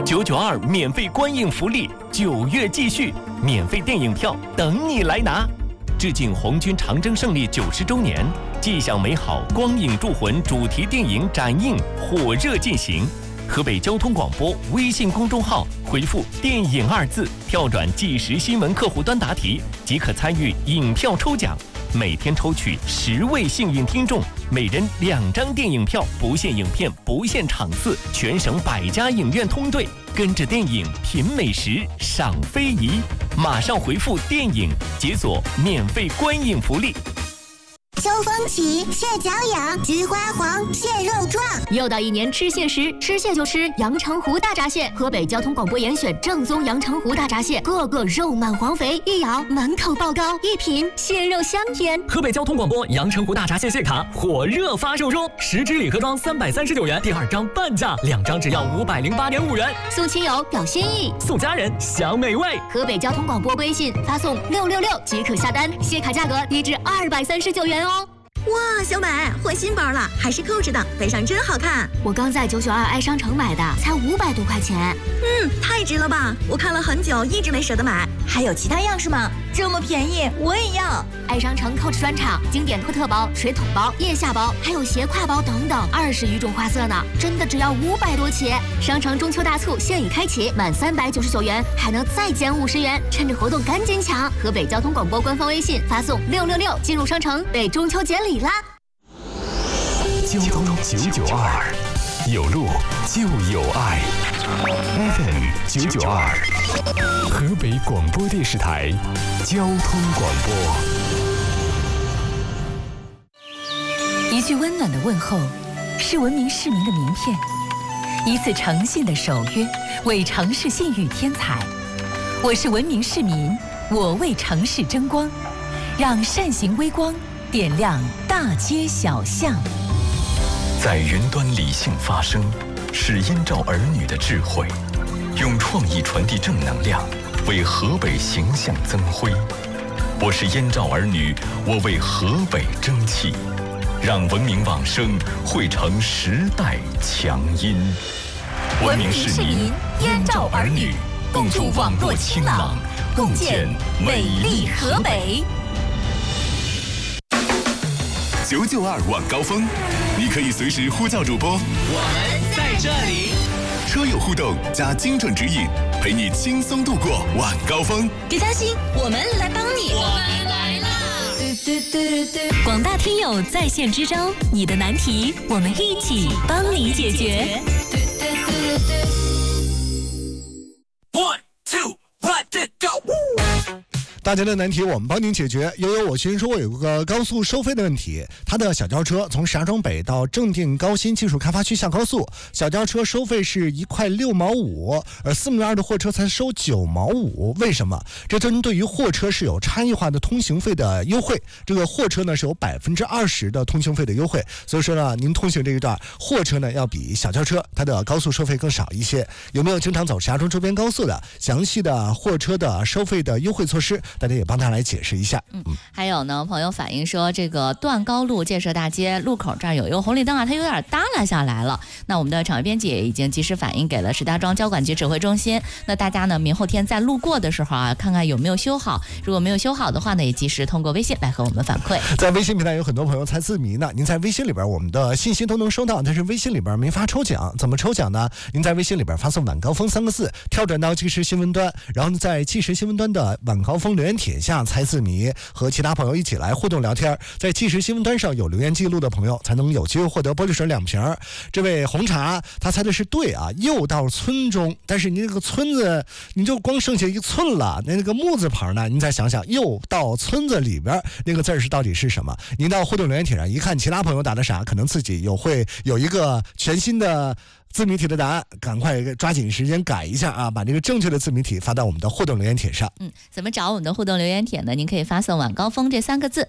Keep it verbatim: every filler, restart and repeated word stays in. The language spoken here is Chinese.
九九二免费观影福利，九月继续，免费电影票等你来拿。致敬红军长征胜利九十周年，既享美好光影铸魂主题电影展映火热进行。河北交通广播微信公众号回复“电影”二字，跳转即时新闻客户端答题，即可参与影票抽奖。每天抽取十位幸运听众，每人两张电影票，不限影片，不限场次，全省百家影院通兑，跟着电影品美食，赏非遗。马上回复“电影”，解锁免费观影福利。 秋风起，蟹脚痒，菊花黄，蟹肉壮。 又到一年吃蟹时，吃蟹就吃阳澄湖大闸蟹。河北交通广播严选正宗阳澄湖大闸蟹，个个肉满黄肥，一咬满口爆膏，一品蟹肉香甜。 河北交通广播阳澄湖大闸蟹蟹卡火热发售中，十支礼盒装三百三十九元，第二张半价，两张只要五百零八点五元。 送亲友表心意， 送家人享美味。 河北交通广播微信发送六六六即可下单，蟹卡价格低至二百三十九元哦。 哇，小美换新包了，还是扣着的，背上真好看。 我刚在九九二爱商城买的，才五百多块钱。 嗯，太值了吧！我看了很久，一直没舍得买。还有其他样式吗？这么便宜，我也要。 爱商城 Coach 专场，经典托特包、水桶包、腋下包，还有斜挎包等等，二十余种花色呢，真的只要五百多起。商城中秋大促现已开启，满三百九十九元还能再减五十元，趁着活动赶紧抢！河北交通广播官方微信发送六六六进入商城，为中秋节礼啦！ 交通九九二，有路就有爱。F M 九九二，河北广播电视台交通广播。 一句温暖的问候，是文明市民的名片；一次诚信的守约，为城市信誉添彩。我是文明市民，我为城市争光，让善行微光点亮大街小巷。 在云端理性发声，是燕赵儿女的智慧，用创意传递正能量，为河北形象增辉。我是燕赵儿女，我为河北争气，让文明往声汇成时代强音。文明市民，燕赵儿女，共筑网络清朗，共建美丽河北。 九九二晚高峰，你可以随时呼叫主播， 我们在这里。 车友互动加精准指引，陪你轻松度过晚高峰。 别担心，我们来帮你。 我们来啦！ 广大听友在线支招，你的难题我们一起帮你解决。 One two let it go。 大家的难题我们帮您解决。悠悠，我先说，我有个高速收费的问题。他的小轿车从石家庄北到正定高新技术开发区下高速，小轿车收费是一块六毛五，而四米二的货车才收九毛五。为什么？这针对于货车是有差异化的通行费的优惠，这个货车呢是有百分之二十的通行费的优惠，所以说呢，您通行这一段货车呢要比小轿车它的高速收费更少一些。有没有经常走石家庄周边高速的详细的货车的收费的优惠措施？大家也帮他来解释一下。 嗯，还有呢，朋友反映说，这个段高路建设大街路口这儿有一个红绿灯啊，它有点耷拉下来了。那我们的场域编辑也已经及时反映给了石家庄交管局指挥中心。那大家呢，明后天在路过的时候啊，看看有没有修好。如果没有修好的话呢，也及时通过微信来和我们反馈。 在微信平台有很多朋友猜字谜呢，您在微信里边我们的信息都能收到，但是微信里边没法抽奖。怎么抽奖呢？您在微信里边发送晚高峰三个字，跳转到即时新闻端，然后在即时新闻端的晚高峰留言帖下猜字谜，和其他朋友一起来互动聊天。在即时新闻端上有留言记录的朋友才能有机会获得玻璃水两瓶。这位红茶他猜的是对啊，又到村中，但是你这个村子你就光剩下一寸了，那个木字旁呢，您再想想又到村子里边那个字是到底是什么？您到互动留言帖上一看，其他朋友答的啥，可能自己有会有一个全新的自谜题的答案，赶快抓紧时间改一下啊，把这个正确的自谜题发到我们的互动留言帖上。 嗯，怎么找我们的互动留言帖呢？您可以发送晚高峰这三个字，